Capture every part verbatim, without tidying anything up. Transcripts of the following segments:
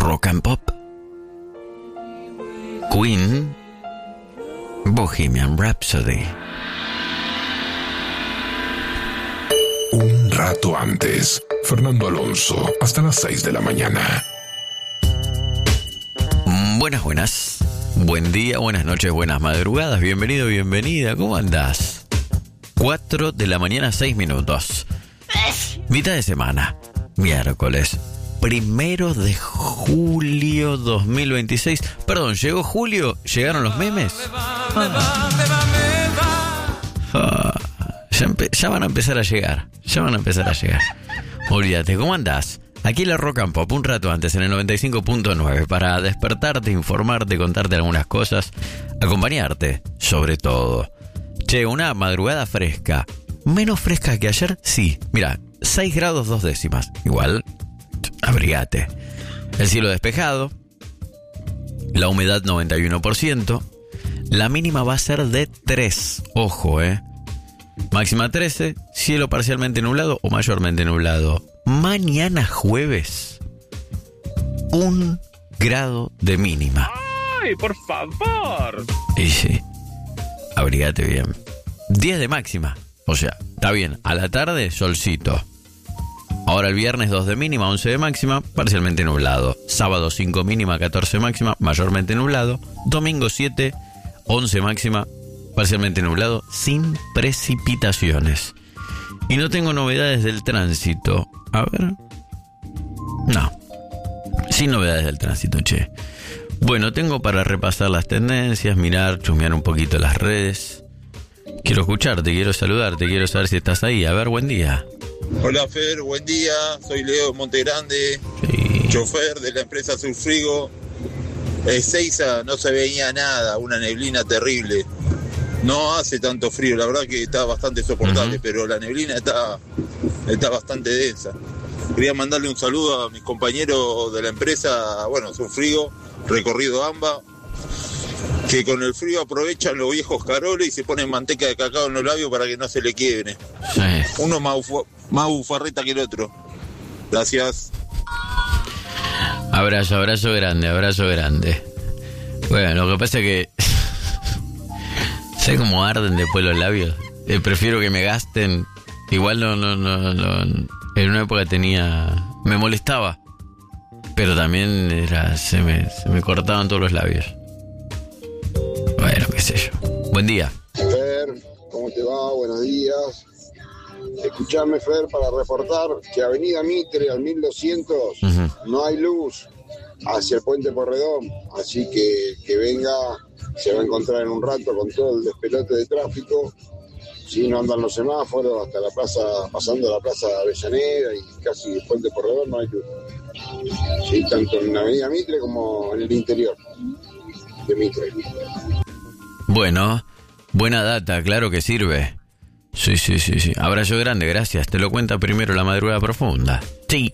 Rock and Pop, Queen, Bohemian Rhapsody. Un rato antes, Fernando Alonso, hasta las seis de la mañana. Buenas, buenas. Buen día, buenas noches, buenas madrugadas. Bienvenido, bienvenida. ¿Cómo andás? cuatro de la mañana, seis minutos. Mitad de semana. Miércoles. Primero de julio dos mil veintiséis. Perdón, ¿llegó julio? ¿Llegaron los memes? Ah. Ah. Ya, empe- ya van a empezar a llegar. Ya van a empezar a llegar. Olvídate, ¿cómo andás? Aquí la Rock and Pop, un rato antes en el noventa y cinco punto nueve para despertarte, informarte, contarte algunas cosas, acompañarte, sobre todo. Che, una madrugada fresca. Menos fresca que ayer, sí. Mira, seis grados dos décimas. Igual, abrigate. El cielo despejado. La humedad noventa y uno por ciento. La mínima va a ser de tres. Ojo, eh. Máxima trece. Cielo parcialmente nublado o mayormente nublado. Mañana jueves, un grado de mínima. ¡Ay, por favor! Y sí, abrigate bien. diez de máxima. O sea, está bien, a la tarde, solcito. Ahora el viernes dos de mínima, once de máxima, parcialmente nublado. Sábado cinco mínima, catorce máxima, mayormente nublado. Domingo siete, once máxima, parcialmente nublado, sin precipitaciones. Y no tengo novedades del tránsito. A ver. No. Sin novedades del tránsito, che. Bueno, tengo para repasar las tendencias, mirar, chusmear un poquito las redes. Quiero escucharte, quiero saludarte, quiero saber si estás ahí. A ver, buen día. Hola Fer, buen día. Soy Leo Montegrande, Sí. chofer de la empresa Surfrigo. Ezeiza no se veía nada, una neblina terrible. No hace tanto frío, la verdad que está bastante soportable, uh-huh. Pero la neblina está, está bastante densa. Quería mandarle un saludo a mis compañeros de la empresa, bueno, Surfrigo, recorrido AMBA, que con el frío aprovechan los viejos caroles y se ponen manteca de cacao en los labios para que no se le quiebren. Sí. Uno más, ufo, más bufarreta que el otro. Gracias. Abrazo, abrazo grande, abrazo grande. Bueno, lo que pasa es que... ¿Sabes cómo arden después los labios? Eh, prefiero que me gasten. Igual no, no, no, no. En una época tenía... Me molestaba. Pero también era... Se me, se me cortaban todos los labios. Bueno, qué sé yo. Buen día. Fer, ¿cómo te va? Buenos días. Escuchame, Fer, para reportar que Avenida Mitre al mil doscientos uh-huh. No hay luz hacia el Puente Porredón. Así que que venga... Se va a encontrar en un rato con todo el despelote de tráfico. Si no andan los semáforos, hasta la plaza, pasando la plaza Avellaneda y casi el Puente Porredón no hay luz. Sí, tanto en la Avenida Mitre como en el interior de Mitre. Bueno, buena data, claro que sirve. Sí, sí, sí, sí. Abrazo grande, gracias. Te lo cuenta primero la madrugada profunda. Sí.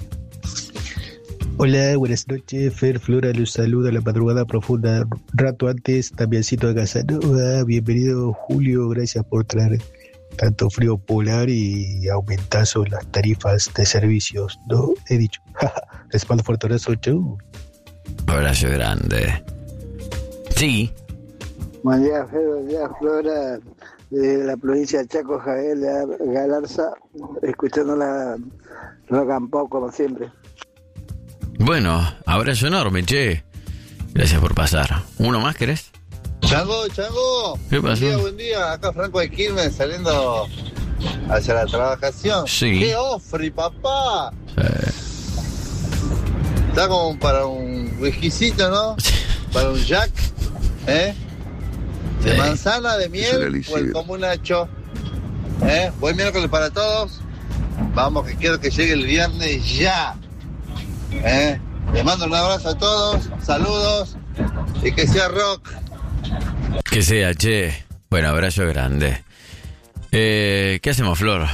Hola, buenas noches, Fer Flora los saluda a la madrugada profunda. Rato antes, Damiancito de Casanova. Bienvenido, Julio, gracias por traer tanto frío polar y aumentazo en las tarifas de servicios, ¿no? He dicho, les mando fuerte abrazo, chau. Abrazo grande. Sí. Buen día, Fer, buen día, Flora, de la provincia de Chaco, Javier Galarza, escuchando la Rock and Pop como siempre. Bueno, abrazo enorme, che. Gracias por pasar. ¿Uno más querés? Chango, Chango. ¿Qué pasó? Buen día, buen día. Acá Franco de Quilmes saliendo hacia la trabajación. Sí. ¡Qué ofri, papá! Sí. Está como para un whiskycito, ¿no? Para un jack, ¿eh? De sí. Manzana, de miel o el comunacho. ¿Eh? Buen miércoles para todos. Vamos, que quiero que llegue el viernes ya. ¿Eh? Les mando un abrazo a todos, saludos y que sea rock. Que sea, che. Bueno, abrazo grande. Eh, ¿Qué hacemos, Flor?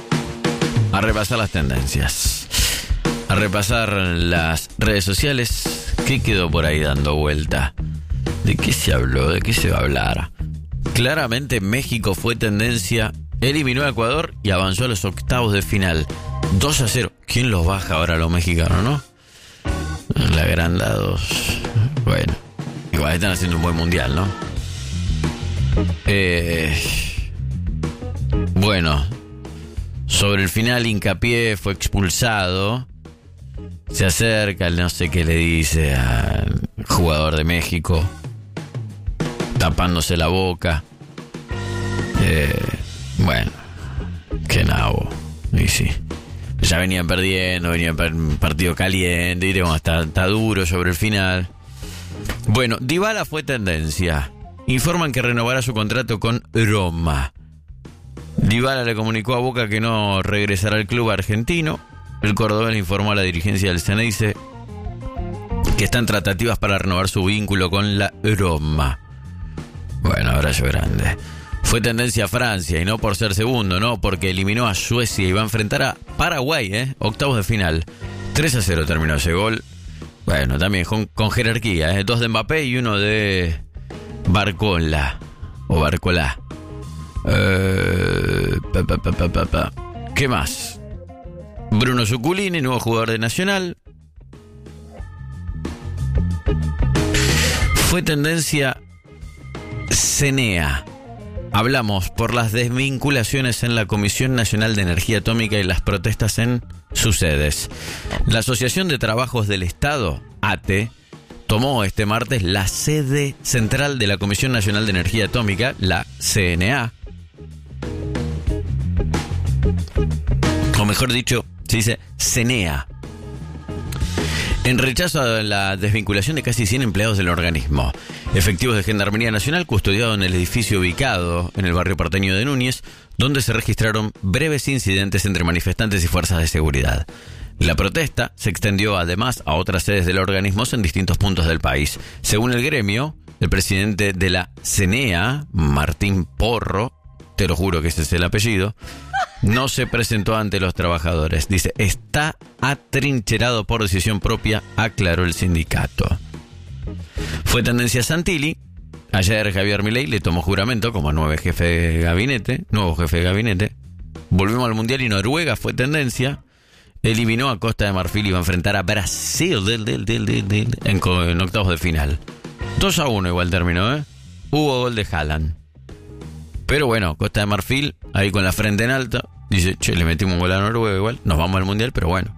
A repasar las tendencias. A repasar las redes sociales. ¿Qué quedó por ahí dando vuelta? ¿De qué se habló? ¿De qué se va a hablar? Claramente México fue tendencia. Eliminó a Ecuador y avanzó a los octavos de final. dos a cero. ¿Quién los baja ahora a los mexicanos, no? La Grandados. Bueno, igual están haciendo un buen mundial, ¿no? Eh, bueno, sobre el final, Hincapié fue expulsado. Se acerca, no sé qué le dice al jugador de México, tapándose la boca. Eh, bueno, qué nabo. Y sí, ya venían perdiendo, venía un partido caliente, y digamos, está, está duro sobre el final. Bueno, Dybala fue tendencia. Informan que renovará su contrato con Roma. Dybala le comunicó a Boca que no regresará al club argentino. El cordobés le informó a la dirigencia del Ceneice que están tratativas para renovar su vínculo con la Roma. Bueno, abrazo grande. Fue tendencia a Francia, y no por ser segundo, no, porque eliminó a Suecia y va a enfrentar a Paraguay, ¿eh? Octavos de final. tres a cero terminó ese gol. Bueno, también con, con jerarquía, ¿eh? Dos de Mbappé y uno de Barcola. O Barcolá. Eh, pa, pa, pa, pa, pa, pa. ¿Qué más? Bruno Zuculini, nuevo jugador de Nacional. Fue tendencia Cenea. Hablamos por las desvinculaciones en la Comisión Nacional de Energía Atómica y las protestas en sus sedes. La Asociación de Trabajos del Estado, A T E, tomó este martes la sede central de la Comisión Nacional de Energía Atómica, la C N A. O mejor dicho, se dice CENEA, en rechazo a la desvinculación de casi cien empleados del organismo. Efectivos de Gendarmería Nacional custodiados en el edificio ubicado en el barrio porteño de Núñez, donde se registraron breves incidentes entre manifestantes y fuerzas de seguridad. La protesta se extendió además a otras sedes del organismo en distintos puntos del país. Según el gremio, el presidente de la CENEA, Martín Porro, te lo juro que ese es el apellido, no se presentó ante los trabajadores. Dice, está atrincherado por decisión propia, aclaró el sindicato. Fue tendencia Santilli. Ayer Javier Milei le tomó juramento como nuevo jefe de gabinete, nuevo jefe de gabinete. Volvimos al Mundial y Noruega fue tendencia. Eliminó a Costa de Marfil y va a enfrentar a Brasil del, del, del, del, del, en, en octavos de final. dos a uno igual terminó, ¿eh? Hubo gol de Haaland. Pero bueno, Costa de Marfil, ahí con la frente en alta, dice, che, le metimos un gol a Noruega igual, nos vamos al Mundial, pero bueno.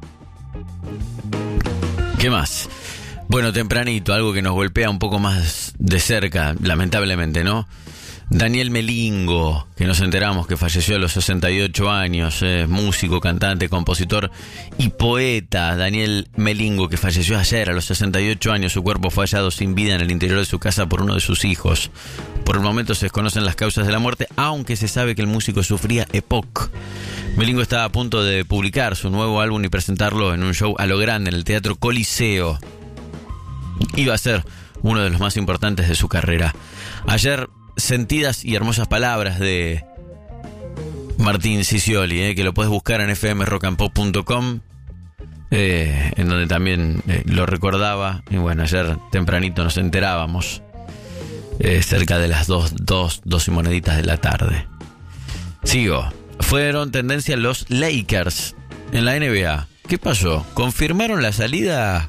¿Qué más? Bueno, tempranito, algo que nos golpea un poco más de cerca, lamentablemente, ¿no? Daniel Melingo, que nos enteramos que falleció a los sesenta y ocho años, eh, músico, cantante, compositor y poeta. Daniel Melingo, que falleció ayer a los sesenta y ocho años, su cuerpo fue hallado sin vida en el interior de su casa por uno de sus hijos. Por el momento se desconocen las causas de la muerte, aunque se sabe que el músico sufría E P O C. Melingo estaba a punto de publicar su nuevo álbum y presentarlo en un show a lo grande en el Teatro Coliseo. Iba a ser uno de los más importantes de su carrera. Ayer, sentidas y hermosas palabras de Martín Sicioli, eh, que lo puedes buscar en f m rock and pop punto com, eh, en donde también eh, lo recordaba. Y bueno, ayer tempranito nos enterábamos, eh, cerca de las dos, dos, dos y moneditas de la tarde. Sigo. Fueron tendencia los Lakers en la N B A. ¿Qué pasó? Confirmaron la salida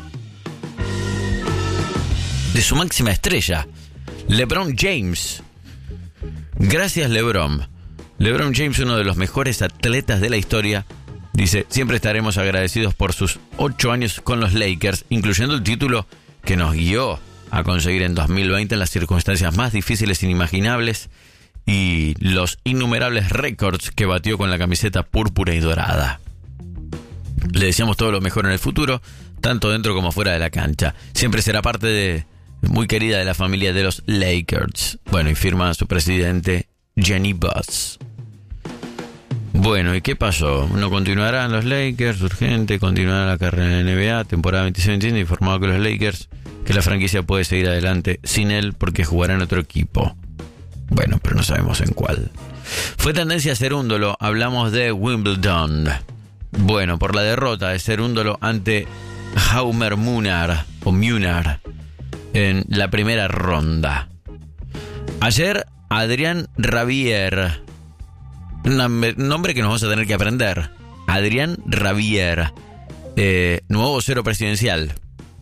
de su máxima estrella, LeBron James. Gracias, LeBron. LeBron James, uno de los mejores atletas de la historia, dice, siempre estaremos agradecidos por sus ocho años con los Lakers, incluyendo el título que nos guió a conseguir en dos mil veinte en las circunstancias más difíciles e inimaginables y los innumerables récords que batió con la camiseta púrpura y dorada. Le deseamos todo lo mejor en el futuro, tanto dentro como fuera de la cancha. Siempre será parte de muy querida de la familia de los Lakers. Bueno, y firma su presidente Jenny Buss. Bueno, ¿y qué pasó? No continuarán los Lakers, urgente, continuará la carrera en la N B A, temporada veintiséis veintiséis, informado que los Lakers, que la franquicia puede seguir adelante sin él porque jugará en otro equipo. Bueno, pero no sabemos en cuál. Fue tendencia a Cerúndolo, hablamos de Wimbledon. Bueno, por la derrota de Cerúndolo ante Jaume Munar, o Munar, en la primera ronda. Ayer, Adrián Rabier, un nombre que nos vamos a tener que aprender. Adrián Rabier, eh, nuevo vocero presidencial.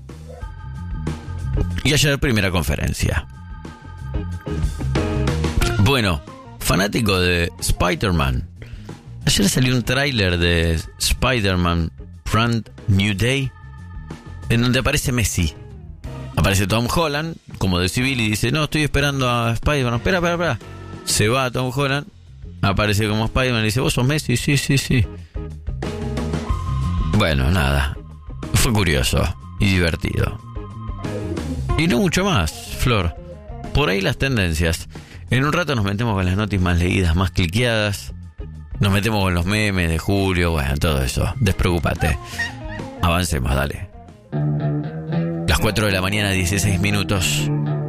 Y ayer primera conferencia. Bueno, fanático de Spider-Man. Ayer salió un tráiler de Spider-Man Brand New Day, en donde aparece Messi. Aparece Tom Holland como de civil y dice: no, estoy esperando a Spider-Man. Espera, espera, espera. Se va a Tom Holland, aparece como Spider-Man y dice: ¿vos sos Messi? Sí, sí, sí. Bueno, nada. Fue curioso y divertido. Y no mucho más, Flor. Por ahí las tendencias. En un rato nos metemos con las noticias más leídas, más cliqueadas. Nos metemos con los memes de Julio. Bueno, todo eso. Despreocúpate. Avancemos, dale. Las cuatro de la mañana, dieciséis minutos.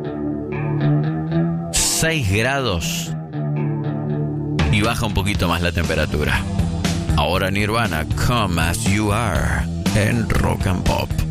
seis grados. Y baja un poquito más la temperatura. Ahora Nirvana, Come As You Are, en Rock and Pop.